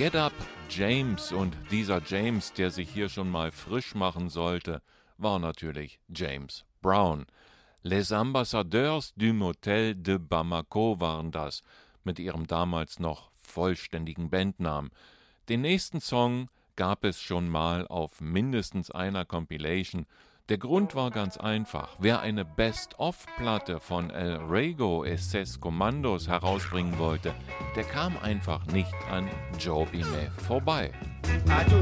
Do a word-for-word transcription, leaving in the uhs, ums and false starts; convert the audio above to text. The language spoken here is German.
Get Up James, und dieser James, der sich hier schon mal frisch machen sollte, war natürlich James Brown. Les Ambassadeurs du Motel de Bamako waren das, mit ihrem damals noch vollständigen Bandnamen. Den nächsten Song gab es schon mal auf mindestens einer Compilation. Der Grund war ganz einfach. Wer eine Best-of-Platte von El Rego et Ses Commandos herausbringen wollte, der kam einfach nicht an Joe Bime vorbei.